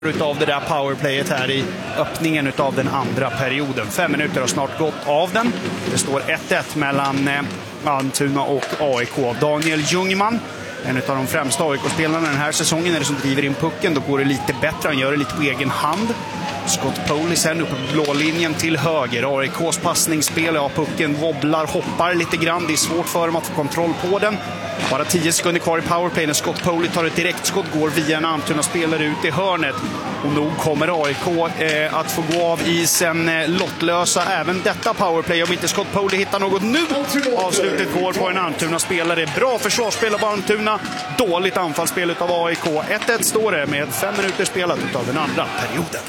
utav det där powerplayet här i öppningen utav den andra perioden. 5 minuter har snart gått av den. Det står 1-1 mellan Almtuna och AIK. Daniel Ljungman, en av de främsta AIK-spelarna den här säsongen, är det som driver in pucken. Då går det lite bättre, han gör det lite på egen hand. Scott Poli sen uppe på blå linjen till höger. AIKs passningsspel, ja, pucken wobblar, hoppar lite grann. Det är svårt för dem att få kontroll på den. Bara 10 sekunder kvar i powerplay när Scott Poli tar ett direktskott, går via en Almtuna-spelare ut i hörnet. Och nog kommer AIK att få gå av isen lottlösa även detta powerplay om inte Scott Poli hittar något nu. Avslutet går på en Almtuna-spelare. Bra försvarsspel av Almtuna, dåligt anfallsspel av AIK. 1-1 står det med 5 minuter spelat av den andra perioden.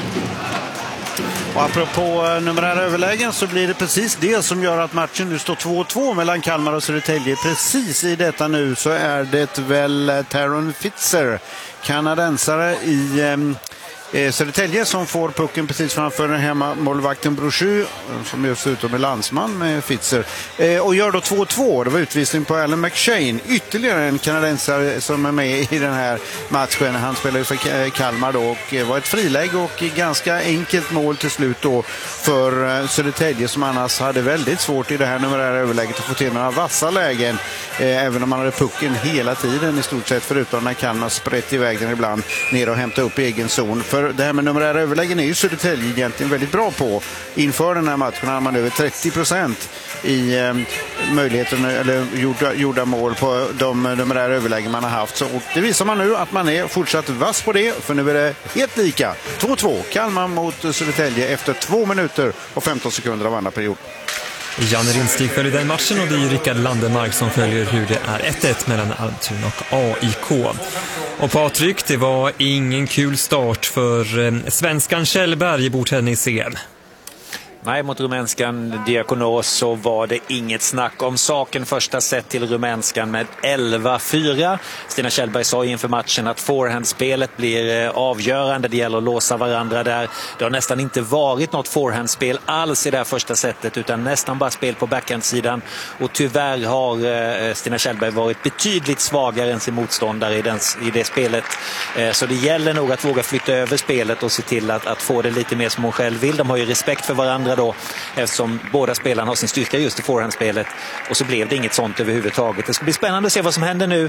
Och apropå numerära överlägen så blir det precis det som gör att matchen nu står 2-2 mellan Kalmar och Södertälje. Precis i detta nu så är det väl Taron Fitzer, kanadensare i Södertälje, som får pucken precis framför den hemma målvakten Brochu, som just utom är landsman med Fitzer, och gör då 2-2. Det var utvisning på Alan McShane, ytterligare en kanadensare som är med i den här matchen. Han spelar ju för Kalmar då och var ett frilägg och ganska enkelt mål till slut då för Södertälje, som annars hade väldigt svårt i det här numerära överläget att få till några vassa lägen, även om man hade pucken hela tiden i stort sett, förutom när Kalmar sprätt iväg den ibland ner och hämta upp egen zon. För det här med numerära överlägen är ju Södertälje egentligen väldigt bra på. Inför den här matchen har man över 30% i möjligheten, eller gjorda mål på de numerära överlägen man har haft. Så, och det visar man nu att man är fortsatt vass på det, för nu är det helt lika. 2-2 Kalmar mot Södertälje efter 2 minuter och 15 sekunder av andra period. Janne Rindsteg följer den matchen och det är ju Rickard Landemark som följer hur det är 1-1 mellan Almtuna och AIK. Och Patrik, det var ingen kul start för svenskan Kjellberg i bordtennis-EM. Nej, mot rumänskan Diakonos så var det inget snack om saken. Första set till rumänskan med 11-4. Stina Kjellberg sa inför matchen att forehandspelet blir avgörande. Det gäller att låsa varandra där. Det har nästan inte varit något forehandspel alls i det här första setet, utan nästan bara spel på backhandsidan. Och tyvärr har Stina Kjellberg varit betydligt svagare än sin motståndare i det spelet. Så det gäller nog att våga flytta över spelet och se till att få det lite mer som hon själv vill. De har ju respekt för varandra då, eftersom båda spelarna har sin styrka just i forehandspelet, och så blev det inget sånt överhuvudtaget. Det ska bli spännande att se vad som händer nu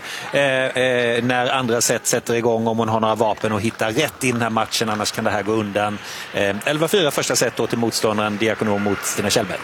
när andra set sätter igång, om hon har några vapen och hittar rätt i den här matchen, annars kan det här gå undan. 11-4 första set då till motståndaren Diakono mot Stina Kjellberg.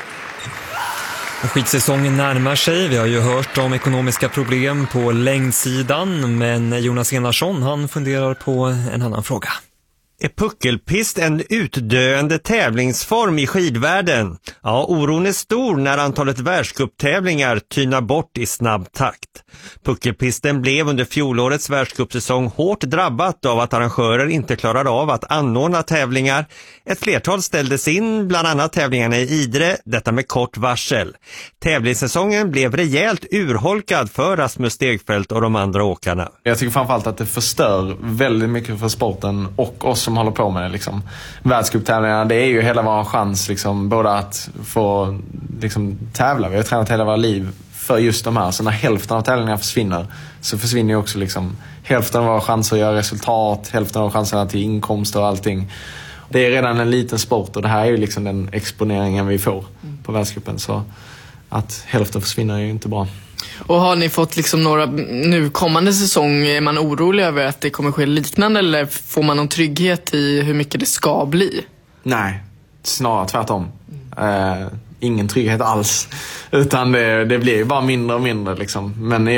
Skidsäsongen närmar sig. Vi har ju hört om ekonomiska problem på längdsidan, men Jonas Enarsson, han funderar på en annan fråga. Är puckelpist en utdöende tävlingsform i skidvärlden? Ja, oron är stor när antalet världscuptävlingar tynar bort i snabb takt. Puckelpisten blev under fjolårets världscupsäsong hårt drabbat av att arrangörer inte klarade av att anordna tävlingar. Ett flertal ställdes in, bland annat tävlingarna i Idre, detta med kort varsel. Tävlingssäsongen blev rejält urholkad för Rasmus Stegfeldt och de andra åkarna. Jag tycker framförallt att det förstör väldigt mycket för sporten och oss som håller på med det. Liksom. Världscuptävlingarna, det är ju hela vår chans liksom, både att få liksom, tävla. Vi har tränat hela våra liv för just de här. Så när hälften av tävlingarna försvinner, så försvinner ju också liksom, hälften av våra chanser att göra resultat, hälften av chanserna till inkomster och allting. Det är redan en liten sport, och det här är ju liksom den exponeringen vi får på världscupen. Så att hälften försvinner är ju inte bra. Och har ni fått liksom några, nu kommande säsong, är man orolig över att det kommer ske liknande, eller får man någon trygghet i hur mycket det ska bli? Nej, snarare tvärtom. Ingen trygghet alls. Utan det blir ju bara mindre och mindre liksom. Men